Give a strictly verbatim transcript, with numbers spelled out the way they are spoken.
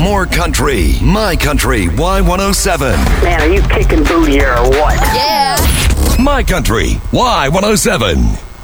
more country. My Country Y one oh seven. Man, are you kicking booty here or what? Yeah. My Country Y one oh seven.